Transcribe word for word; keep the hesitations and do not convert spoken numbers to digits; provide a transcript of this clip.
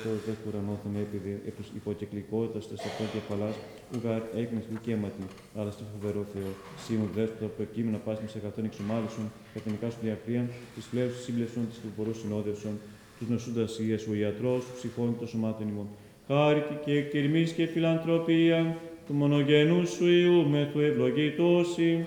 Θεός δε ουρανόθεν έπειδε επί υποκεκλικότητας τες αυτόν κεφαλάς, ουγάρ έκνης του κέμματι, αλλά στο φοβερό Θεό. Σίμου δέσποτα προκείμενα πάσμης εκατόν εξομάλισον, κατενικά σου διακρίαν, της φλέους σύμπλευσον, της φοβορούς συνόδευσον, τους νοσούντας ίες ο ιατρός, ψυχών των σωμάτων ημών. Χάρητη και εκτιρμής και φιλανθρωπία, του μονογενού σου Υιού με του ευλογητώσει.